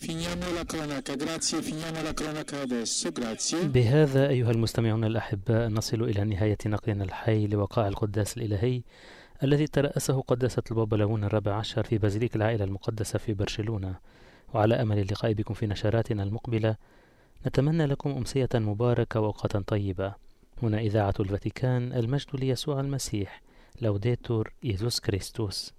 finiamo la cronaca. Grazie, finiamo la cronaca adesso. Grazie. بهذا أيها المستمعون الأحباء نصل إلى نهاية نقلنا الحي لوقائع القداس الإلهي الذي ترأسه قداسة البابا ليون الرابع عشر في بازيليك العائلة المقدسة في برشلونة. وعلى أمل اللقاء بكم في نشراتنا المقبلة، نتمنى لكم أمسية مباركة وأوقاتا طيبة. هنا إذاعة الفاتيكان، المجد ليسوع المسيح. لوديتور يسوع كريستوس.